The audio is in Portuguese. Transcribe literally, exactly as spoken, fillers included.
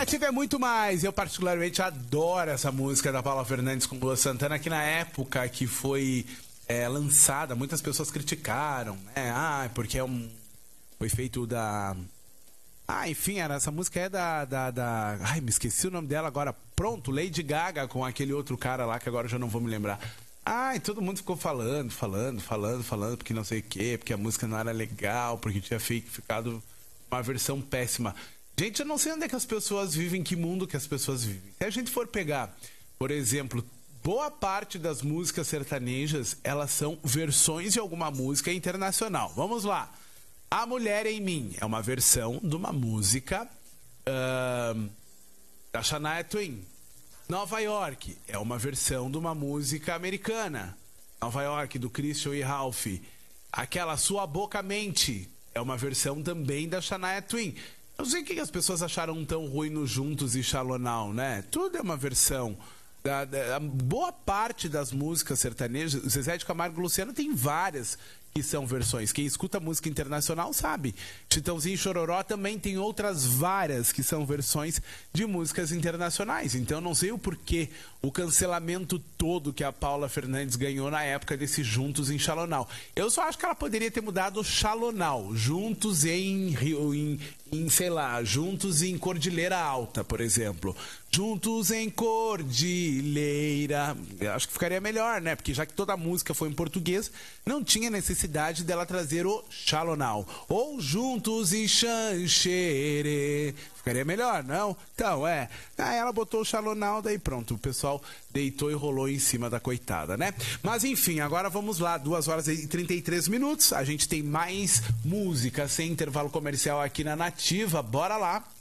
Nativa é muito mais. Eu particularmente adoro essa música da Paula Fernandes com Lua Santana, que na época que foi é, lançada, muitas pessoas criticaram, né? Ah, porque é um... foi feito da... Ah, enfim, era, essa música é da, da, da... Ai, me esqueci o nome dela agora. Pronto, Lady Gaga com aquele outro cara lá que agora eu já não vou me lembrar. Ah, e todo mundo ficou falando, falando, falando, falando, porque não sei o quê, porque a música não era legal, porque tinha ficado uma versão péssima. Gente, eu não sei onde é que as pessoas vivem, que mundo que as pessoas vivem. Se a gente for pegar, por exemplo, boa parte das músicas sertanejas, elas são versões de alguma música internacional. Vamos lá. A Mulher em Mim é uma versão de uma música uh, da Shania Twain. Nova York é uma versão de uma música americana. Nova York, do Christian e Ralph. Aquela Sua Boca Mente é uma versão também da Shania Twain. Eu não sei o que as pessoas acharam tão ruim no Juntos e Shallow Now, né? Tudo é uma versão. Da, da, a boa parte das músicas sertanejas, o Zezé de Camargo e Luciano tem várias que são versões. Quem escuta música internacional sabe. Chitãozinho e Chororó também tem outras várias que são versões de músicas internacionais. Então não sei o porquê o cancelamento todo que a Paula Fernandes ganhou na época desse Juntos em Shallow Now. Eu só acho que ela poderia ter mudado Shallow Now. Juntos em, em, em, sei lá, Juntos em Cordilheira Alta, por exemplo. Juntos em Cordilheira. Eu acho que ficaria melhor, né? Porque já que toda a música foi em português, não tinha necessidade dela trazer o Shallow Now. Ou Juntos em Xanxerê. Ficaria melhor, não? Então, é. Aí ela botou o Shallow Now, daí pronto. O pessoal deitou e rolou em cima da coitada, né? Mas enfim, agora vamos lá. duas horas e trinta e três minutos. A gente tem mais música sem intervalo comercial aqui na Nativa. Bora lá.